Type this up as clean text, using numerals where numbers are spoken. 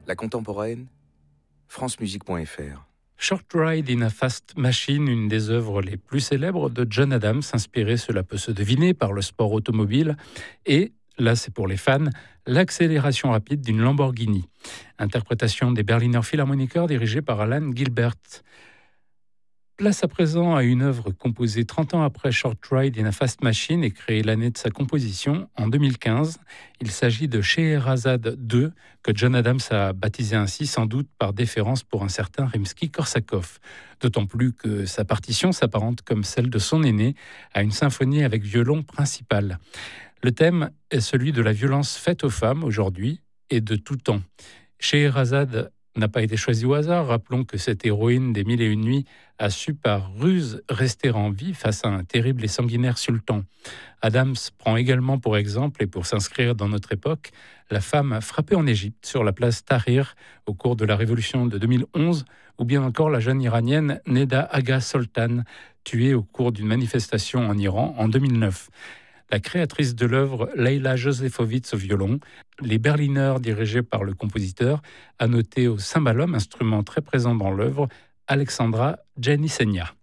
La contemporaine, francemusique.fr. Short Ride in a Fast Machine, une des œuvres les plus célèbres de John Adams, inspirée, cela peut se deviner, par le sport automobile, et, là c'est pour les fans, l'accélération rapide d'une Lamborghini. Interprétation des Berliner Philharmoniker dirigée par Alan Gilbert. Place à présent à une œuvre composée 30 ans après Short Ride in a Fast Machine et créée l'année de sa composition, en 2015. Il s'agit de Scheherazade 2, que John Adams a baptisé ainsi, sans doute par déférence pour un certain Rimsky-Korsakov. D'autant plus que sa partition s'apparente, comme celle de son aîné, à une symphonie avec violon principal. Le thème est celui de la violence faite aux femmes aujourd'hui et de tout temps. Scheherazade n'a pas été choisie au hasard. Rappelons que cette héroïne des Mille et une nuits a su par ruse rester en vie face à un terrible et sanguinaire sultan. Adams prend également pour exemple, et pour s'inscrire dans notre époque, la femme frappée en Égypte sur la place Tahrir au cours de la révolution de 2011, ou bien encore la jeune iranienne Neda Agha Soltan, tuée au cours d'une manifestation en Iran en 2009. La créatrice de l'œuvre, Leila Josefovitz au violon, les Berliner dirigés par le compositeur, a noté au cymbalum, instrument très présent dans l'œuvre, Alexandra Janissenia.